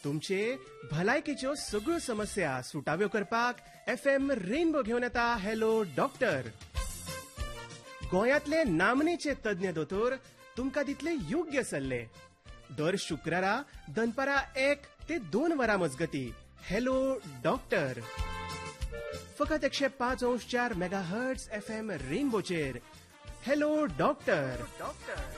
तुमचे भलायकेच्यो सगळ्यो समस्या सुटाव्यो करपाक FM रेनबो घेवन येता हॅलो डॉक्टर. गोंयांतले नामनेचे तज्ञ दोतोर तुमकां दितले योग्य सल्ले. दर शुक्रारा दनपारा 1 ते 2 वरां मजगती हॅलो डॉक्टर. फकत 105.4 मेगाहर्ट्झ FM रेनबोचेर हॅलो डॉक्टर.